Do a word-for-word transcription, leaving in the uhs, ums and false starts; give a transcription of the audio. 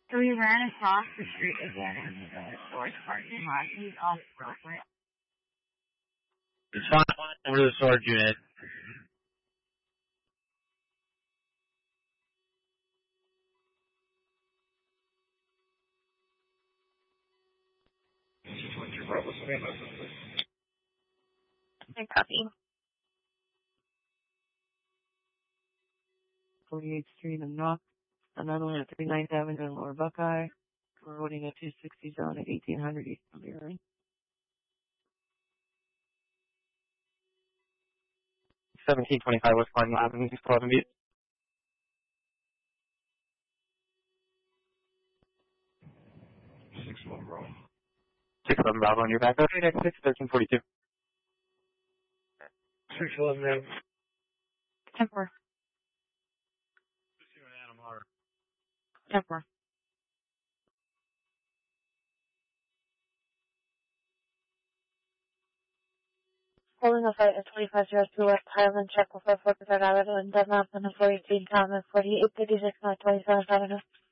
So we ran across the street again in the storage parking lot. He's off Broadway. It's fine. Over to the storage unit. Hey, copy. forty-eighth Street and Knox, another one at thirty-ninth Avenue in Lower Buckeye. We're loading a two sixty zone at eighteen hundred East Clearing. seventeen twenty-five West Climb Avenue, eleven feet. six one Bravo. six eleven Bravo on your back. Okay, next six, thirteen forty-two. six eleven Bravo. Temper. Adam Harder. Temper. Holding a fight at twenty-five oh two West Highland, check before four percent Avenue, and Denmark, and the four eighteen Thomas, forty-eight fifty-six North twenty-seventh Avenue.